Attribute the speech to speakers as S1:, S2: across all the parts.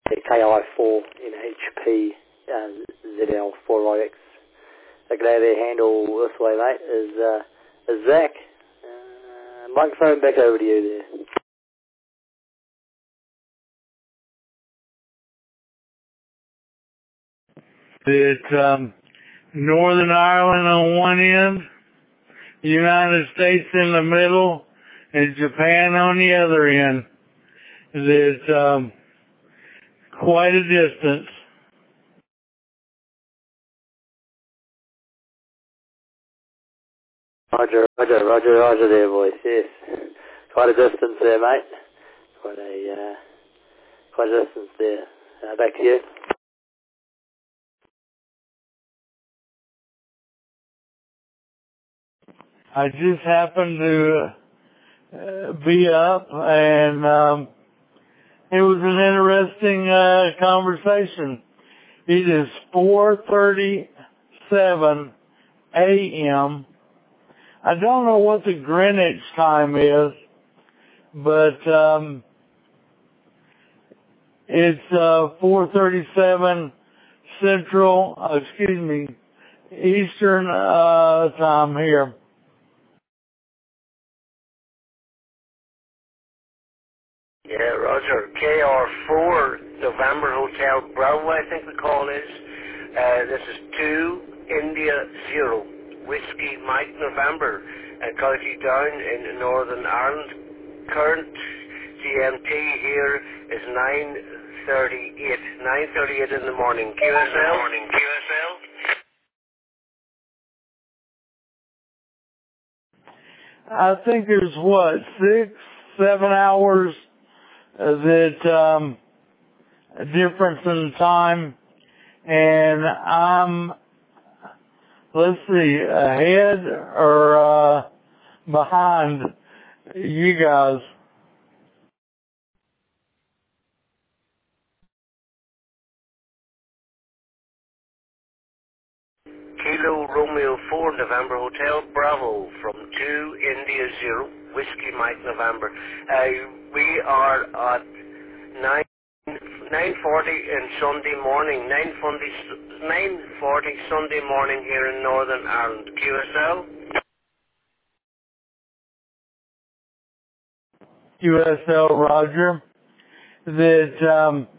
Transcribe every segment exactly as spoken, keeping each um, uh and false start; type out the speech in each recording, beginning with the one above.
S1: K I four N H P uh, Z L four I X. The guy they handle this way, mate, is, uh, is Zach. Uh, microphone back over to you there.
S2: It's um, Northern Ireland on one end, United States in the middle, and Japan on the other end. It's um, quite a distance.
S1: Roger, roger, roger, roger there, boys, yes. Quite a distance there, mate. Quite a, uh, quite a distance there. Uh, back to you.
S2: I just happened to uh, be up, and um, it was an interesting uh, conversation. It is four thirty-seven a.m. I don't know what the Greenwich time is, but um, it's uh, four thirty-seven Central, uh, excuse me, Eastern uh, time here.
S3: Yeah, Roger. K R four, November Hotel Bravo, I think the call is. Uh, this is two, India zero, Whiskey Mike November, uh, County Down in Northern Ireland. Current G M T here is nine thirty-eight, nine thirty-eight in the morning. Q S L? Morning, Q S L?
S2: I think there's what, six, seven hours that um, difference in time, and I'm, let's see, ahead or uh, behind you guys.
S3: Kilo Romeo four, November Hotel Bravo, from two, India zero, Whiskey Mike November. Uh, we are at nine, nine forty in Sunday morning, nine forty, nine forty Sunday morning here in Northern Ireland. Q S L?
S2: Q S L, Roger, that um,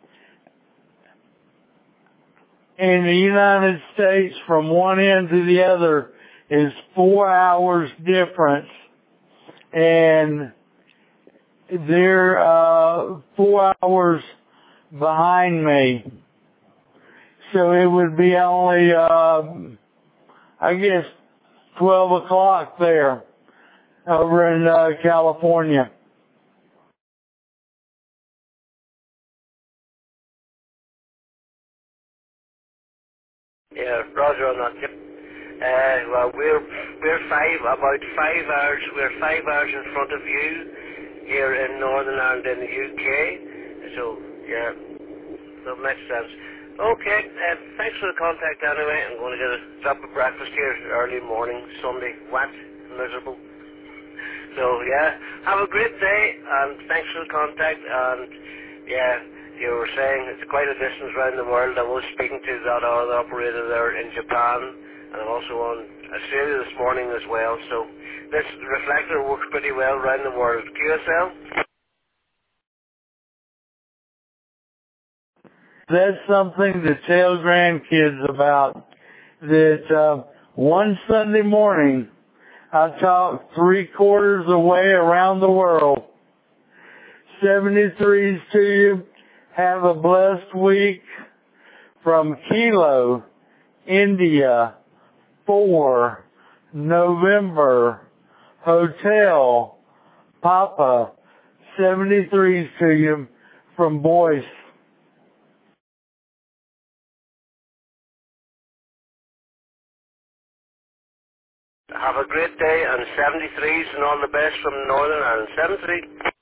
S2: in the United States from one end to the other is four hours difference, and they're uh, four hours behind me. So it would be only, uh, I guess, twelve o'clock there over in uh, California.
S3: Yeah, Roger on that. Yep. Uh, well, we're we're five about five hours. We're five hours in front of you here in Northern Ireland in the U K. So yeah, that makes sense. Okay, uh, thanks for the contact anyway. I'm going to get a drop of breakfast here early morning, Sunday, wet, miserable. So yeah, have a great day and thanks for the contact. And yeah, you were saying it's quite a distance around the world. I was speaking to that other operator there in Japan, and I'm also on Australia this morning as well. So this reflector works pretty well around the world. Q S L?
S2: That's something to tell grandkids about. That uh, one Sunday morning, I talked three quarters away around the world. seventy-threes to you. Have a blessed week from Kilo, India, four, November, Hotel, Papa, seventy-threes to you from Boyce.
S3: Have a great day and seventy-threes and all the best from Northern Ireland. seventy-three.